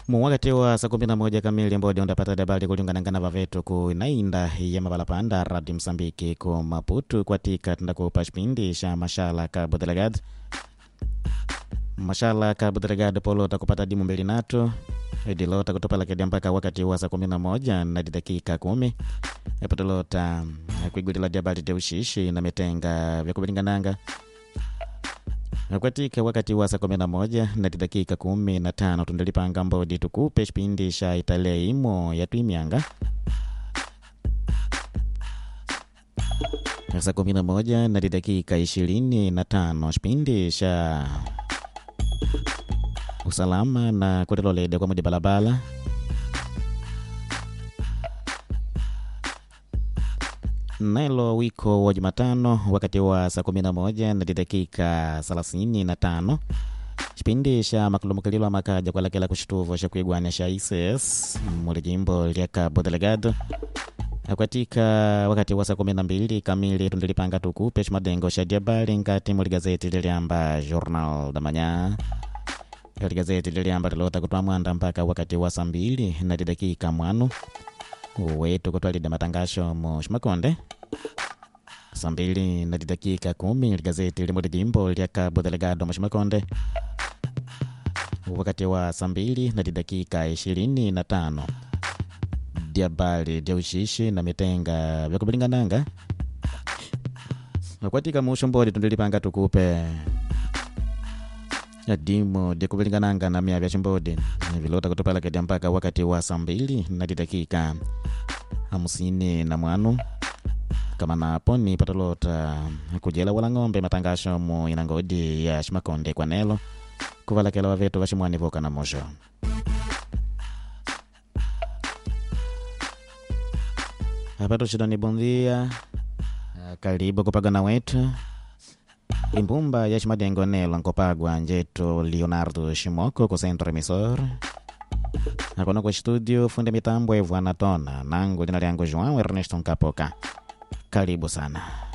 Wakati wa saa 11 kamili mbodi undapata habari kulingana na vavetu kuinainda ya mabalapanda radi Msambiki ku Maputo kwatika tundakupa kipindi cha mashala Cabo Delgado. Mashala Cabo Delgado polo takupata dimu mbili natu idilota kutopala kedi mpaka wakati wa saa 11 na dakika 10 epatolota kuigudila habari de ushishi na metenga vya kubilingananga katika wakati wa saa 11 na dakika 15 tundalipanga mbodi tukupe kipindi cha Italia imo ya tuimianga saa 11 na dakika 25 kipindi cha usalama na kutelolede kwa mudi balabala nailo wiko wa Jumatano wakati wa saa 11 na dakika 35 kipindi cha makulumukililo makaja kwa lakela kushituvo cha kuigwania cha ICS muli jimbo lya Cabo Delgado katika wakati wa saa 12 kamili tundilipanga tukupe madengo cha diabali ngati muli gazeti liliamba Jornal da Manhã. Gazeti liliamba lilota kutoa mwanda mpaka wakati wa saa 2 na dakika 5 wetu kutwalida matangasho mu Shimakonde saa 2 na dakika 10 gazeti limuli jimbo lya Cabo Delgado mu Shimakonde wakati wa saa 2 na dakika 25 diabali dia ushishi na mitenga vya kubilingananga kwatika mushombodi tundilipanga tukupe dimo de kubilingananga na mia vya chimbodi vilota kutopala kedi mpaka wakati wa saa 2 na dakika 51 kama napo ni patolota kujela wala ng'ombe matangasho mu inangodi ya Shimakonde kwa nelo kuvala kela wavetu vashimwani voka na mosho hapa tushidoni bondia karibu kupagana wetu imbumba ya Shimadengo nelo nkopagwa njeto Leonardo Shimoko ku centro emisor akono kwa studio funde mitambo evu anatona nangu lina liangu João Ernesto Nkapoka. Karibu sana.